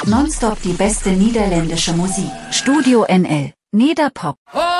Nonstop die beste niederländische Musik. Studio NL, Nederpop.